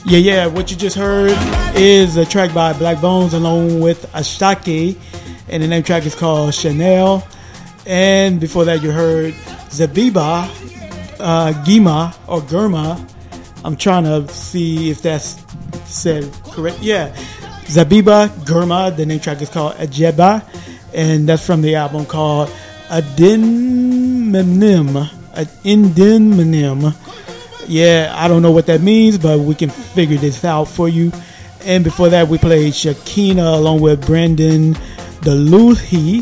Yeah. What you just heard is a track by Black Bones along with Ashake, and the name track is called Chanel. And before that, you heard Zabiba, Gima or Germa. I'm trying to see if that's said correct. Yeah, Zabiba Germa. The name track is called Ajeba, and that's from the album called Adinmenim. Yeah, I don't know what that means, but we can figure this out for you. And before that, we played Shakina along with Brandon Deluhi.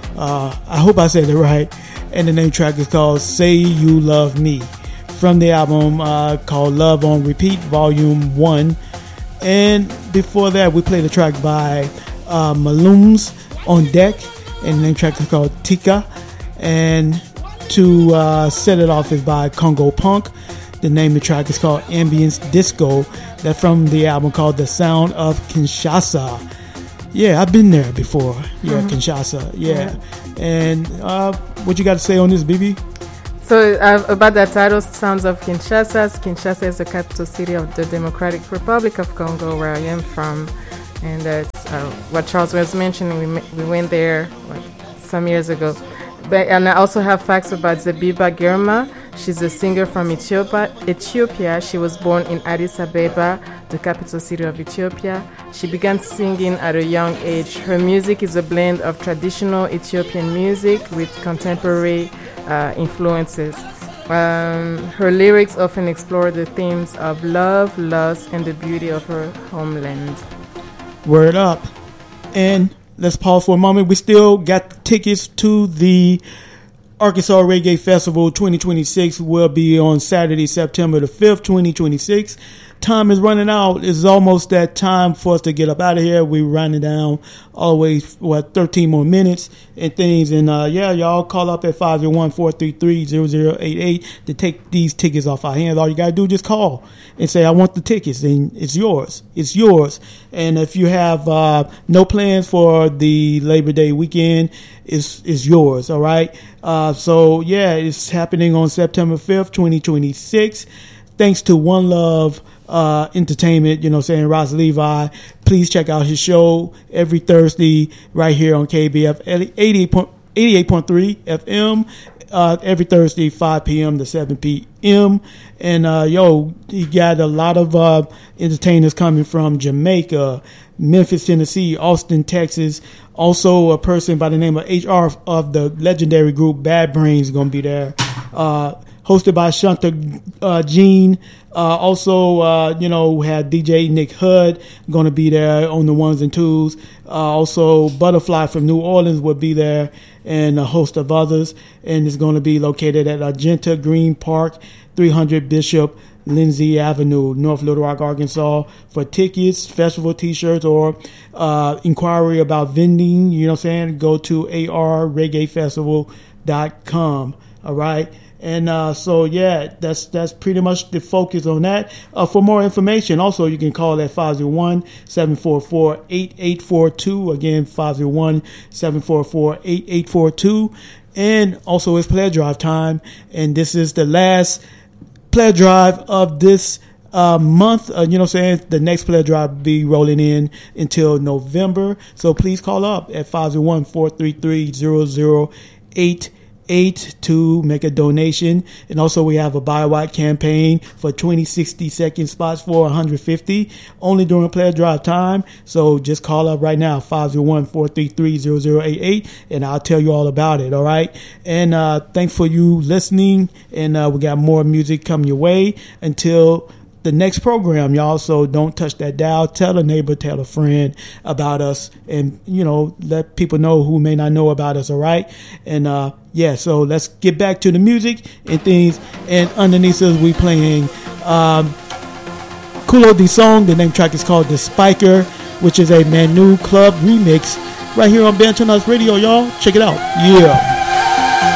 I hope I said it right. And the name track is called Say You Love Me from the album called Love on Repeat, Volume 1. And before that, we played a track by Malooms on Deck, and the name track is called Tika. And to set it off is by Congo Punk. The name of the track is called Ambience Disco. That's from the album called The Sound of Kinshasa. Yeah, I've been there before. Yeah, Kinshasa. Yeah. And what you got to say on this, BB? So about that title, Sounds of Kinshasa. Kinshasa is the capital city of the Democratic Republic of Congo, where I am from. And that's what Charles was mentioning. We went there some years ago. And I also have facts about Zabiba Girma. She's a singer from Ethiopia. She was born in Addis Ababa, the capital city of Ethiopia. She began singing at a young age. Her music is a blend of traditional Ethiopian music with contemporary influences. Her lyrics often explore the themes of love, loss, and the beauty of her homeland. Word up. And let's pause for a moment. We still got tickets to the Arkansas Reggae Festival 2026. Will be on Saturday, September the 5th, 2026. Time is running out. It's almost that time for us to get up out of here. We're running down all the way, 13 more minutes and things. And y'all call up at 501-433-0088 to take these tickets off our hands. All you got to do is just call and say, I want the tickets. And it's yours. It's yours. And if you have no plans for the Labor Day weekend, it's yours. All right. So, it's happening on September 5th, 2026. Thanks to One Love Entertainment, Ross Levi. Please check out his show every Thursday right here on KBF 88.3 FM. Every Thursday, 5 p.m. to 7 p.m. And, he got a lot of entertainers coming from Jamaica, Memphis, Tennessee, Austin, Texas. Also, a person by the name of HR of the legendary group Bad Brains is going to be there. Hosted by Shanta Jean. Also, had DJ Nick Hud going to be there on the ones and twos. Also, Butterfly from New Orleans will be there, and a host of others. And it's going to be located at Argenta Green Park, 300 Bishop Lindsay Avenue, North Little Rock, Arkansas. For tickets, festival t-shirts, or inquiry about vending, go to arreggaefestival.com. All right. And that's pretty much the focus on that. For more information, also, you can call at 501-744-8842. Again, 501-744-8842. And also, it's pledge drive time. And this is the last pledge drive of this month. The next pledge drive will be rolling in until November. So please call up at 501-433-0088 to make a donation. And also, we have a buy white campaign for 20 60-second spots for $150 only during pledge drive time. So just call up right now, 501-433-0088, and I'll tell you all about it. All right. And thanks for you listening. And we got more music coming your way until the next program, y'all. So don't touch that dial. Tell a neighbor, tell a friend about us, and let people know who may not know about us. All right. And so let's get back to the music and things. And underneath us, we playing Kulo D Song. The name track is called The Spiker, which is a Manu Club remix right here on Bantam's Radio, y'all. Check it out. Yeah.